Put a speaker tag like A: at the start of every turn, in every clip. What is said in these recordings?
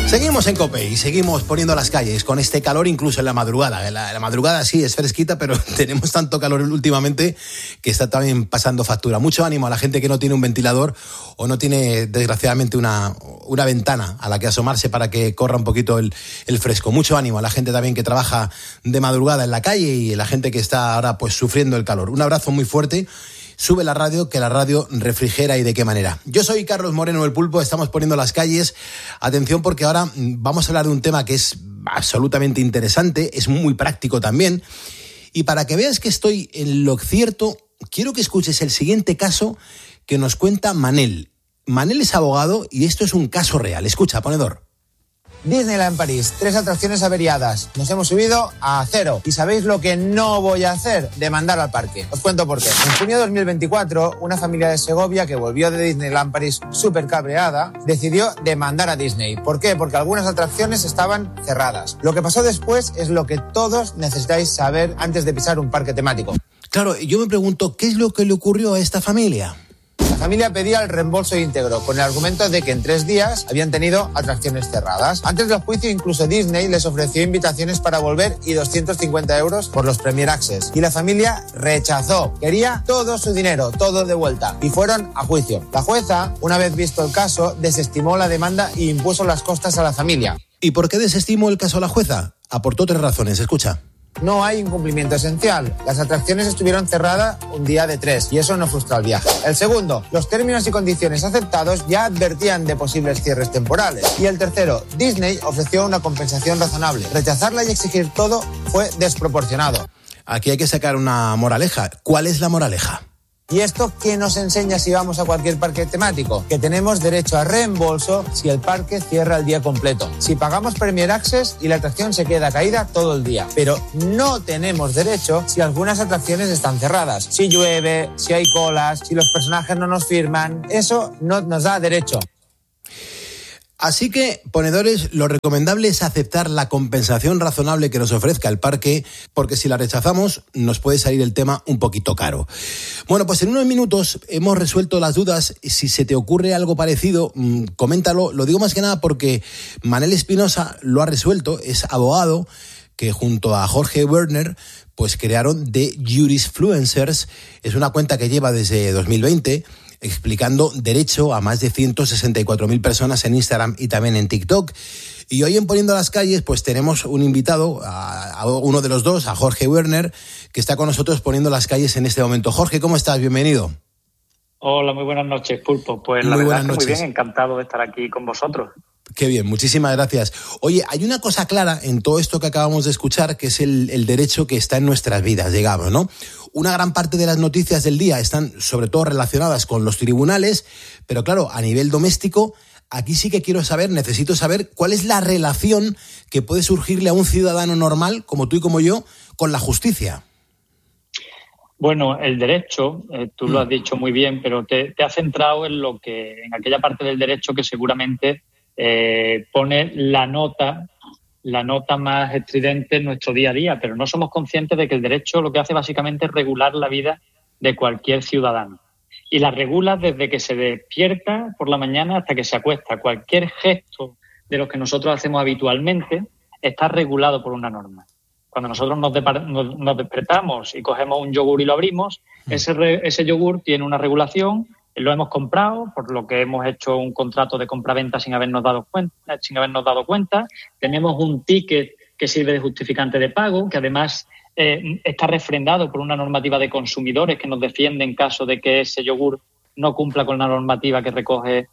A: Seguimos en COPE y seguimos poniendo las calles con este calor incluso en la madrugada. La madrugada sí es fresquita, pero tenemos tanto calor últimamente que está también pasando factura. Mucho ánimo a la gente que no tiene un ventilador o no tiene, desgraciadamente, una ventana a la que asomarse para que corra un poquito el fresco. Mucho ánimo a la gente también que trabaja de madrugada en la calle y a la gente que está ahora pues sufriendo el calor. Un abrazo muy fuerte. Sube la radio, que la radio refrigera y de qué manera. Yo soy Carlos Moreno, el Pulpo, estamos poniendo las calles. Atención porque ahora vamos a hablar de un tema que es absolutamente interesante, es muy práctico también. Y para que veas que estoy en lo cierto, quiero que escuches el siguiente caso que nos cuenta Manel. Manel es abogado y esto es un caso real. Escucha, ponedor.
B: Disneyland París, 3 atracciones averiadas. Nos hemos subido a 0. ¿Y sabéis lo que no voy a hacer? Demandar al parque. Os cuento por qué. En junio de 2024, una familia de Segovia que volvió de Disneyland París súper cabreada, decidió demandar a Disney. ¿Por qué? Porque algunas atracciones estaban cerradas. Lo que pasó después es lo que todos necesitáis saber antes de pisar un parque temático.
A: Claro, yo me pregunto, ¿qué es lo que le ocurrió a esta familia?
B: La familia pedía el reembolso íntegro, con el argumento de que en 3 días habían tenido atracciones cerradas. Antes del juicio, incluso Disney les ofreció invitaciones para volver y 250 euros por los Premier Access. Y la familia rechazó. Quería todo su dinero, todo de vuelta. Y fueron a juicio. La jueza, una vez visto el caso, desestimó la demanda e impuso las costas a la familia.
A: ¿Y por qué desestimó el caso a la jueza? Aportó 3 razones, escucha.
B: No hay incumplimiento esencial. Las atracciones estuvieron cerradas un día de 3 y eso no frustra el viaje. El segundo, los términos y condiciones aceptados ya advertían de posibles cierres temporales. Y el tercero, Disney ofreció una compensación razonable. Rechazarla y exigir todo fue desproporcionado.
A: Aquí hay que sacar una moraleja. ¿Cuál es la moraleja?
B: ¿Y esto qué nos enseña si vamos a cualquier parque temático? Que tenemos derecho a reembolso si el parque cierra el día completo. Si pagamos Premier Access y la atracción se queda caída todo el día. Pero no tenemos derecho si algunas atracciones están cerradas. Si llueve, si hay colas, si los personajes no nos firman. Eso no nos da derecho.
A: Así que, ponedores, lo recomendable es aceptar la compensación razonable que nos ofrezca el parque, porque si la rechazamos nos puede salir el tema un poquito caro. Bueno, pues en unos minutos hemos resuelto las dudas. Si se te ocurre algo parecido, coméntalo. Lo digo más que nada porque Manel Espinosa lo ha resuelto, es abogado que junto a Jorge Werner pues crearon The Jurisfluencers. Es una cuenta que lleva desde 2020 explicando derecho a más de 164.000 personas en Instagram y también en TikTok. Y hoy en Poniendo las Calles pues tenemos un invitado, a uno de los dos, a Jorge Werner, que está con nosotros poniendo las calles en este momento. Jorge, ¿cómo estás? Bienvenido.
C: Hola, muy buenas noches, Pulpo. Pues la verdad es que muy bien, encantado de estar aquí con vosotros.
A: Qué bien, muchísimas gracias. Oye, hay una cosa clara en todo esto que acabamos de escuchar, que es el derecho que está en nuestras vidas, digamos, ¿no? Una gran parte de las noticias del día están sobre todo relacionadas con los tribunales, pero claro, a nivel doméstico, aquí sí que necesito saber cuál es la relación que puede surgirle a un ciudadano normal, como tú y como yo, con la justicia.
C: Bueno, el derecho, tú lo has dicho muy bien, pero te has centrado en aquella parte del derecho que seguramente pone la nota más estridente en nuestro día a día, pero no somos conscientes de que el derecho lo que hace básicamente es regular la vida de cualquier ciudadano. Y la regula desde que se despierta por la mañana hasta que se acuesta. Cualquier gesto de los que nosotros hacemos habitualmente está regulado por una norma. Cuando nosotros nos despertamos y cogemos un yogur y lo abrimos, ese yogur tiene una regulación. Lo hemos comprado, por lo que hemos hecho un contrato de compra-venta sin habernos dado cuenta. Tenemos un ticket que sirve de justificante de pago, que además está refrendado por una normativa de consumidores que nos defiende en caso de que ese yogur no cumpla con la normativa que recoge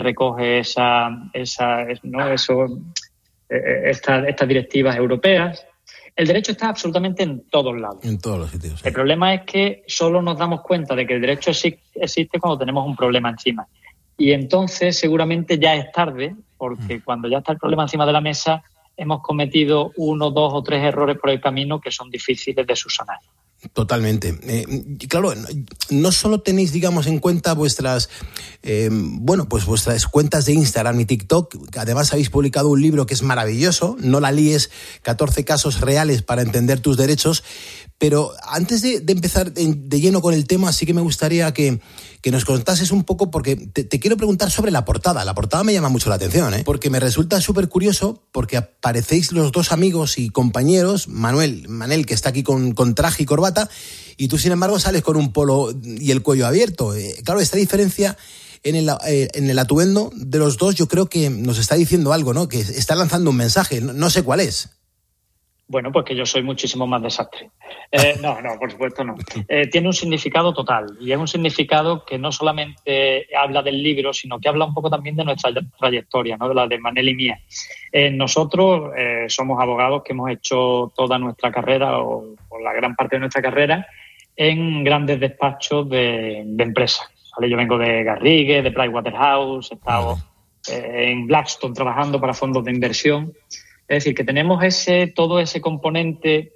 C: estas directivas europeas. El derecho está absolutamente en todos lados.
A: En todos los sitios. Sí.
C: El problema es que solo nos damos cuenta de que el derecho existe cuando tenemos un problema encima. Y entonces seguramente ya es tarde, porque cuando ya está el problema encima de la mesa, hemos cometido 1, 2 o 3 errores por el camino que son difíciles de subsanar.
A: Totalmente. Claro, no solo tenéis, digamos, en cuenta vuestras cuentas de Instagram y TikTok, que además habéis publicado un libro que es maravilloso, No la líes, 14 casos reales para entender tus derechos, Pero antes de empezar de lleno con el tema, sí que me gustaría que nos contases un poco, porque te quiero preguntar sobre la portada. La portada me llama mucho la atención, porque me resulta súper curioso, porque aparecéis los dos amigos y compañeros, Manel, que está aquí con traje y corbata, y tú, sin embargo, sales con un polo y el cuello abierto. Claro, esta diferencia en el atuendo de los dos, yo creo que nos está diciendo algo, ¿no? Que está lanzando un mensaje, no sé cuál es.
C: Bueno, pues que yo soy muchísimo más desastre. No, por supuesto no. Tiene un significado total, y es un significado que no solamente habla del libro, sino que habla un poco también de nuestra trayectoria, ¿no? De la de Manel y mía. Nosotros somos abogados que hemos hecho toda nuestra carrera, o la gran parte de nuestra carrera, en grandes despachos de empresas, ¿vale? Yo vengo de Garrigues, de Pricewaterhouse, he estado en Blackstone trabajando para fondos de inversión. Es decir, que tenemos todo ese componente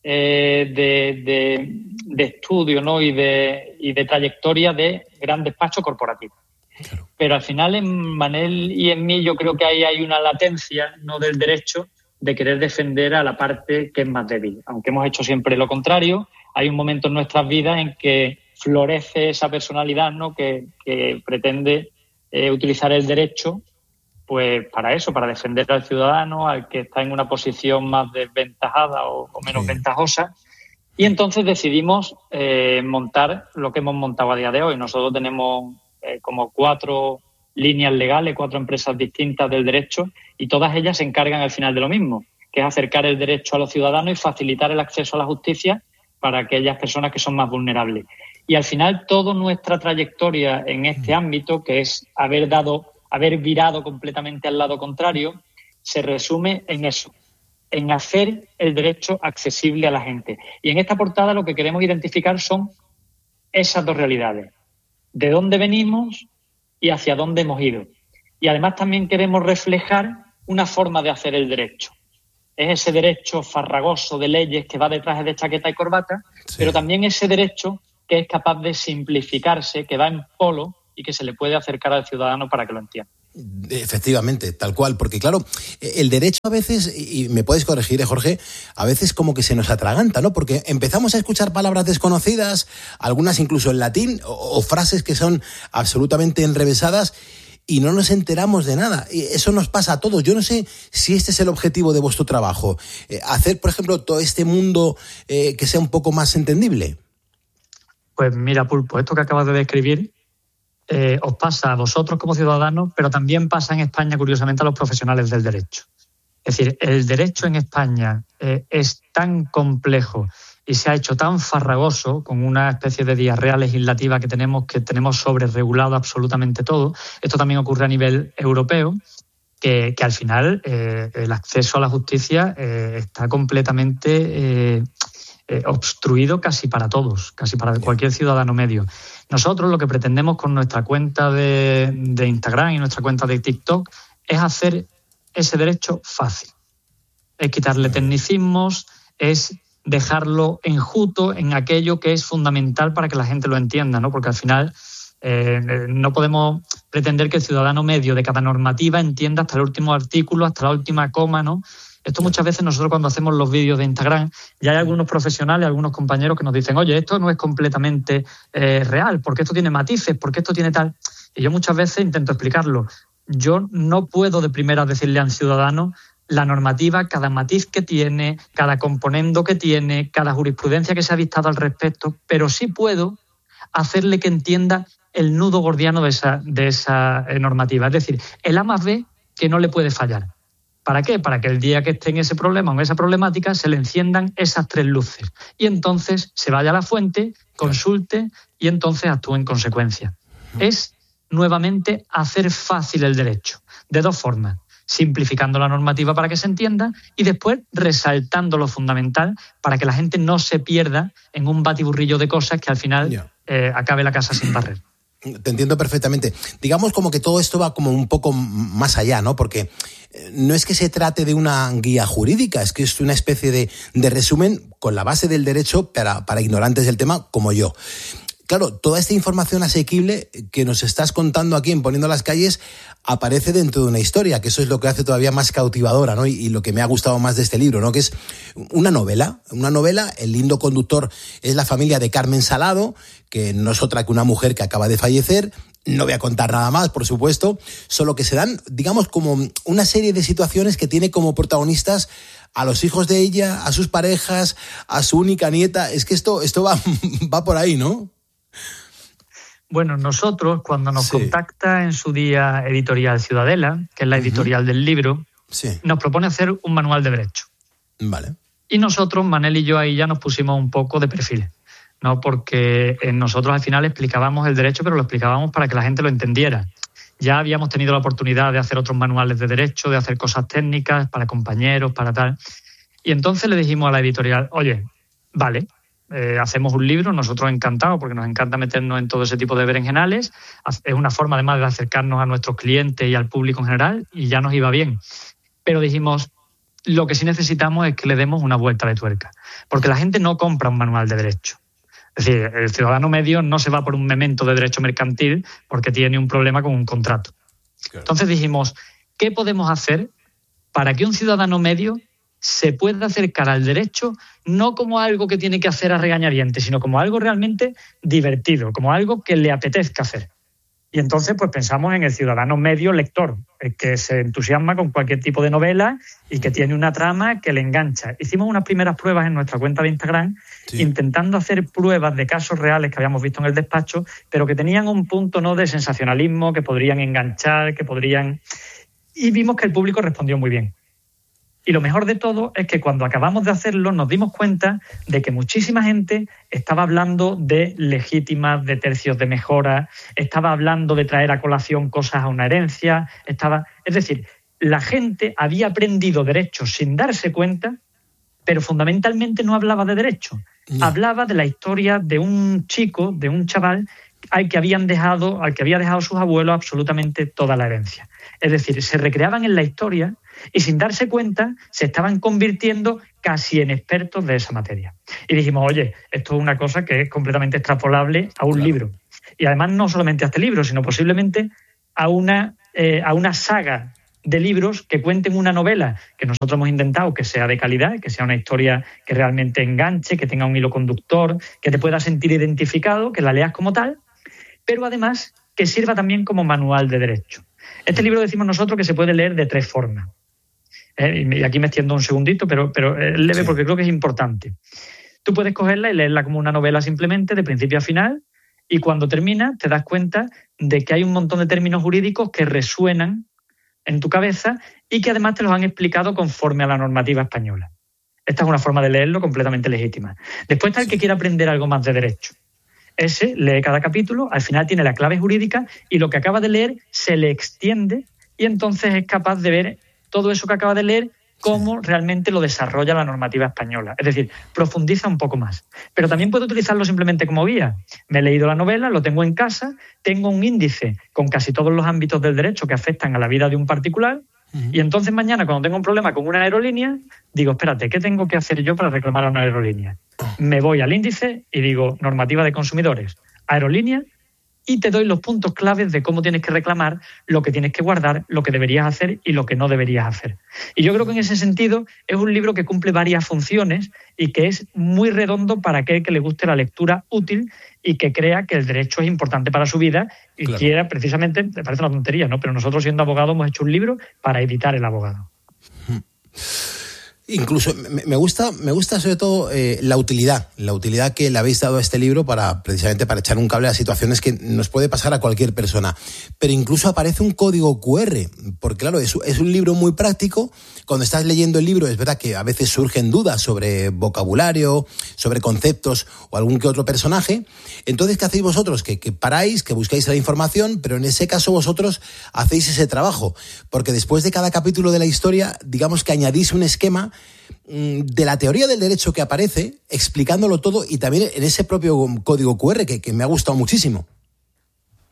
C: de estudio, ¿no? y de trayectoria de gran despacho corporativo. Claro. Pero al final en Manel y en mí yo creo que ahí hay una latencia, ¿no?, del derecho de querer defender a la parte que es más débil. Aunque hemos hecho siempre lo contrario, hay un momento en nuestras vidas en que florece esa personalidad, ¿no?, que pretende utilizar el derecho pues para eso, para defender al ciudadano, al que está en una posición más desventajada o menos ventajosa. Y entonces decidimos montar lo que hemos montado a día de hoy. Nosotros tenemos como 4 líneas legales, 4 empresas distintas del derecho, y todas ellas se encargan al final de lo mismo, que es acercar el derecho a los ciudadanos y facilitar el acceso a la justicia para aquellas personas que son más vulnerables. Y al final toda nuestra trayectoria en este ámbito, que es haber virado completamente al lado contrario, se resume en eso, en hacer el derecho accesible a la gente. Y en esta portada lo que queremos identificar son esas dos realidades, de dónde venimos y hacia dónde hemos ido. Y además también queremos reflejar una forma de hacer el derecho. Es ese derecho farragoso de leyes que va de traje de chaqueta y corbata, pero también ese derecho que es capaz de simplificarse, que va en polo, y que se le puede acercar al ciudadano para que lo entienda.
A: Efectivamente, tal cual, porque claro, el derecho a veces, y me puedes corregir, Jorge, a veces como que se nos atraganta, ¿no? Porque empezamos a escuchar palabras desconocidas, algunas incluso en latín, o frases que son absolutamente enrevesadas, y no nos enteramos de nada. Y eso nos pasa a todos. Yo no sé si este es el objetivo de vuestro trabajo, hacer, por ejemplo, todo este mundo que sea un poco más entendible.
D: Pues mira, Pulpo, esto que acabas de describir os pasa a vosotros como ciudadanos, pero también pasa en España, curiosamente, a los profesionales del derecho. Es decir, el derecho en España es tan complejo y se ha hecho tan farragoso, con una especie de diarrea legislativa que tenemos sobreregulado absolutamente todo. Esto también ocurre a nivel europeo, que al final el acceso a la justicia está completamente obstruido casi para todos, casi para cualquier ciudadano medio. Nosotros lo que pretendemos con nuestra cuenta de Instagram y nuestra cuenta de TikTok es hacer ese derecho fácil. Es quitarle tecnicismos, es dejarlo enjuto en aquello que es fundamental para que la gente lo entienda, ¿no? Porque al final no podemos pretender que el ciudadano medio de cada normativa entienda hasta el último artículo, hasta la última coma, ¿no? Esto muchas veces nosotros cuando hacemos los vídeos de Instagram, ya hay algunos profesionales, algunos compañeros que nos dicen, oye, esto no es completamente real, porque esto tiene matices, porque esto tiene tal. Y yo muchas veces intento explicarlo. Yo no puedo de primera decirle al ciudadano la normativa, cada matiz que tiene, cada componendo que tiene, cada jurisprudencia que se ha dictado al respecto, pero sí puedo hacerle que entienda el nudo gordiano de esa normativa. Es decir, el A más B que no le puede fallar. ¿Para qué? Para que el día que esté en ese problema o en esa problemática se le enciendan esas 3 luces. Y entonces se vaya a la fuente, consulte y entonces actúe en consecuencia. Es, nuevamente, hacer fácil el derecho. De 2 formas. Simplificando la normativa para que se entienda y después resaltando lo fundamental para que la gente no se pierda en un batiburrillo de cosas que al final acabe la casa sin barrer.
A: Te entiendo perfectamente. Digamos como que todo esto va como un poco más allá, ¿no? Porque no es que se trate de una guía jurídica, es que es una especie de resumen con la base del derecho para ignorantes del tema como yo. claro, toda esta información asequible que nos estás contando aquí en Poniendo las Calles aparece dentro de una historia, que eso es lo que hace todavía más cautivadora, ¿no? Y lo que me ha gustado más de este libro, ¿no? Que es una novela. El lindo conductor es la familia de Carmen Salado, que no es otra que una mujer que acaba de fallecer. No voy a contar nada más, por supuesto, solo que se dan, digamos, como una serie de situaciones que tiene como protagonistas a los hijos de ella, a sus parejas, a su única nieta. Es que esto va por ahí, ¿no?
D: Bueno, nosotros, cuando nos contacta en su día Editorial Ciudadela, que es la editorial del libro, nos propone hacer un manual de derecho.
A: Vale.
D: Y nosotros, Manel y yo, ahí ya nos pusimos un poco de perfil, ¿no? Porque nosotros al final explicábamos el derecho, pero lo explicábamos para que la gente lo entendiera. Ya habíamos tenido la oportunidad de hacer otros manuales de derecho, de hacer cosas técnicas para compañeros, para tal. Y entonces le dijimos a la editorial, oye, vale, hacemos un libro, nosotros encantados, porque nos encanta meternos en todo ese tipo de berenjenales. Es una forma además de acercarnos a nuestros clientes y al público en general, y ya nos iba bien. Pero dijimos, lo que sí necesitamos es que le demos una vuelta de tuerca, porque la gente no compra un manual de derecho. Es decir, el ciudadano medio no se va por un memento de derecho mercantil porque tiene un problema con un contrato. Claro. Entonces dijimos, ¿qué podemos hacer para que un ciudadano medio se pueda acercar al derecho no como algo que tiene que hacer a regañadientes, sino como algo realmente divertido, como algo que le apetezca hacer? Y entonces pues pensamos en el ciudadano medio lector, el que se entusiasma con cualquier tipo de novela y que tiene una trama que le engancha. Hicimos unas primeras pruebas en nuestra cuenta de Instagram, intentando hacer pruebas de casos reales que habíamos visto en el despacho, pero que tenían un punto no de sensacionalismo, que podrían enganchar, que podrían... Y vimos que el público respondió muy bien. Y lo mejor de todo es que cuando acabamos de hacerlo nos dimos cuenta de que muchísima gente estaba hablando de legítimas, de tercios de mejora, estaba hablando de traer a colación cosas a una herencia, es decir, la gente había aprendido derecho sin darse cuenta, pero fundamentalmente no hablaba de derecho. Hablaba de la historia de un chico, de un chaval al que había dejado sus abuelos absolutamente toda la herencia. Es decir, se recreaban en la historia y sin darse cuenta se estaban convirtiendo casi en expertos de esa materia. Y dijimos, oye, esto es una cosa que es completamente extrapolable a un libro. Y además no solamente a este libro, sino posiblemente a una saga de libros que cuenten una novela que nosotros hemos intentado que sea de calidad, que sea una historia que realmente enganche, que tenga un hilo conductor, que te puedas sentir identificado, que la leas como tal, pero además que sirva también como manual de derecho. Este libro decimos nosotros que se puede leer de 3 formas. Y aquí me extiendo un segundito, pero es leve porque creo que es importante. Tú puedes cogerla y leerla como una novela simplemente, de principio a final, y cuando termina te das cuenta de que hay un montón de términos jurídicos que resuenan en tu cabeza y que además te los han explicado conforme a la normativa española. Esta es una forma de leerlo completamente legítima. Después está el que quiera aprender algo más de derecho. Ese lee cada capítulo, al final tiene la clave jurídica y lo que acaba de leer se le extiende y entonces es capaz de ver todo eso que acaba de leer, cómo realmente lo desarrolla la normativa española. Es decir, profundiza un poco más. Pero también puedo utilizarlo simplemente como guía. Me he leído la novela, lo tengo en casa, tengo un índice con casi todos los ámbitos del derecho que afectan a la vida de un particular, y entonces mañana, cuando tengo un problema con una aerolínea, digo, espérate, ¿qué tengo que hacer yo para reclamar a una aerolínea? Me voy al índice y digo, normativa de consumidores, aerolínea, y te doy los puntos claves de cómo tienes que reclamar, lo que tienes que guardar, lo que deberías hacer y lo que no deberías hacer. Y yo creo que en ese sentido es un libro que cumple varias funciones y que es muy redondo para aquel que le guste la lectura útil y que crea que el derecho es importante para su vida y quiera precisamente, me parece una tontería, ¿no? Pero nosotros siendo abogados hemos hecho un libro para evitar el abogado.
A: Incluso me gusta sobre todo la utilidad que le habéis dado a este libro precisamente para echar un cable a situaciones que nos puede pasar a cualquier persona. Pero incluso aparece un código QR, porque claro, es un libro muy práctico. Cuando estás leyendo el libro es verdad que a veces surgen dudas sobre vocabulario, sobre conceptos o algún que otro personaje. Entonces, ¿qué hacéis vosotros? Que paráis, que buscáis la información, pero en ese caso vosotros hacéis ese trabajo, porque después de cada capítulo de la historia, digamos que añadís un esquema de la teoría del derecho que aparece, explicándolo todo y también en ese propio código QR que me ha gustado muchísimo.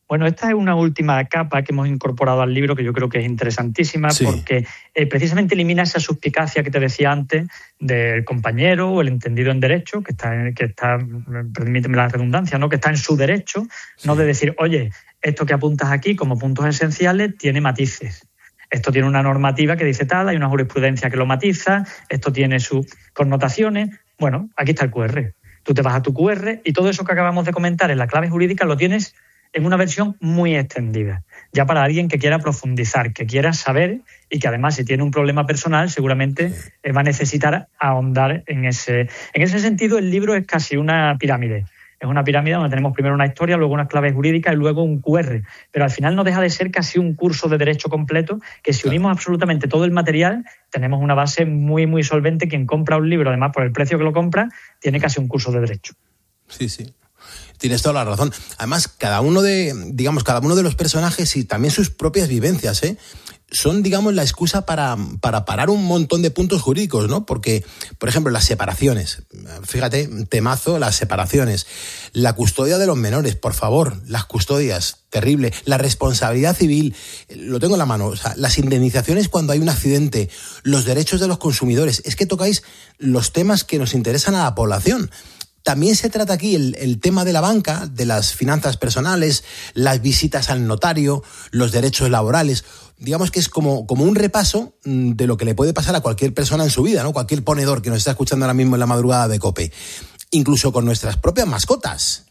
D: Bueno, esta es una última capa que hemos incorporado al libro que yo creo que es interesantísima, sí, porque precisamente elimina esa suspicacia que te decía antes del compañero o el entendido en derecho, que está, permíteme la redundancia, ¿no? Que está en su derecho, sí, no de decir, oye, esto que apuntas aquí como puntos esenciales tiene matices. Esto tiene una normativa que dice tal, hay una jurisprudencia que lo matiza, esto tiene sus connotaciones. Bueno, aquí está el QR. Tú te vas a tu QR y todo eso que acabamos de comentar en la clave jurídica lo tienes en una versión muy extendida, ya para alguien que quiera profundizar, que quiera saber y que además si tiene un problema personal seguramente va a necesitar ahondar en ese. En ese sentido el libro es casi una pirámide. Es una pirámide donde tenemos primero una historia, luego unas claves jurídicas y luego un QR. Pero al final no deja de ser casi un curso de derecho completo que si unimos absolutamente todo el material tenemos una base muy, muy solvente. Quien compra un libro, además por el precio que lo compra, tiene casi un curso de derecho.
A: Sí, sí. Tienes toda la razón. Además, cada uno de los personajes y también sus propias vivencias, son, digamos, la excusa para parar un montón de puntos jurídicos, ¿no? Porque, por ejemplo, las separaciones. Fíjate, temazo, las separaciones. La custodia de los menores, por favor, las custodias, terrible. La responsabilidad civil, lo tengo en la mano. O sea, las indemnizaciones cuando hay un accidente, los derechos de los consumidores. Es que tocáis los temas que nos interesan a la población. También se trata aquí el tema de la banca, de las finanzas personales, las visitas al notario, los derechos laborales. Digamos que es como un repaso de lo que le puede pasar a cualquier persona en su vida, ¿no? Cualquier ponedor que nos está escuchando ahora mismo en la madrugada de COPE. Incluso con nuestras propias mascotas.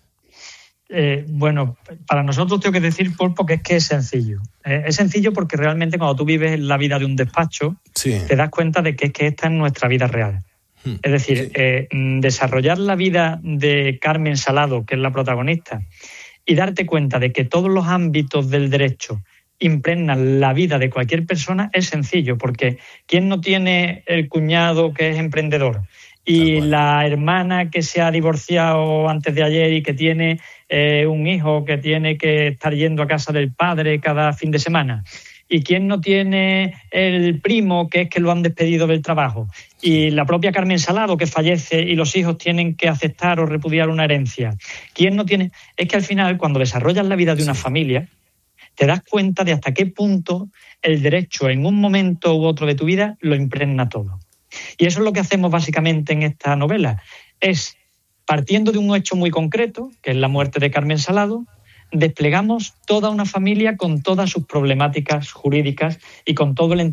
D: Bueno, para nosotros tengo que decir, Pulpo, que es sencillo. Es sencillo porque realmente cuando tú vives la vida de un despacho, sí, te das cuenta de que esta es nuestra vida real. Es decir, desarrollar la vida de Carmen Salado, que es la protagonista, y darte cuenta de que todos los ámbitos del derecho impregnan la vida de cualquier persona es sencillo, porque ¿quién no tiene el cuñado que es emprendedor? Y la hermana que se ha divorciado antes de ayer y que tiene un hijo que tiene que estar yendo a casa del padre cada fin de semana. ¿Y quién no tiene el primo que es que lo han despedido del trabajo? Y la propia Carmen Salado que fallece y los hijos tienen que aceptar o repudiar una herencia. ¿Quién no tiene? Es que al final, cuando desarrollas la vida de una familia, te das cuenta de hasta qué punto el derecho en un momento u otro de tu vida lo impregna todo. Y eso es lo que hacemos básicamente en esta novela. Es, partiendo de un hecho muy concreto, que es la muerte de Carmen Salado, desplegamos toda una familia con todas sus problemáticas jurídicas y con todo el